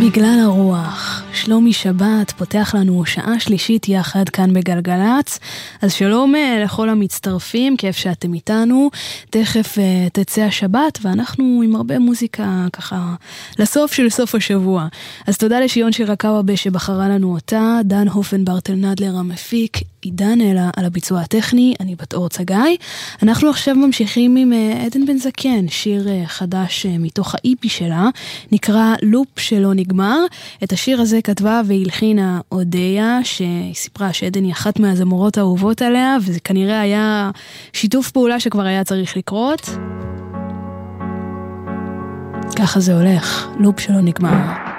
בגלל הרוח, שלומי שבת פותח לנו שעה שלישית יחד כאן בגלגלץ. אז שלום לכל המצטרפים, כיף שאתם איתנו. תכף תצא השבת ואנחנו עם הרבה מוזיקה ככה לסוף של סוף השבוע. אז תודה לשיון שירקאווה שבחרה לנו אותה, דן הופנברטל נדלר המפיק, עידן אלה על הביצוע הטכני, אני בת אור צגאי. אנחנו עכשיו ממשיכים עם עדן בן זקן, שיר חדש מתוך האיפי שלה, נקרא לופ שלא נגמר. את השיר הזה כתבה והלחינה אודיה, שהיא סיפרה שעדן היא אחת מהזמורות האהובות עליה, וזה כנראה היה שיתוף פעולה שכבר היה צריך לקרות. ככה זה הולך, לופ שלא נגמר.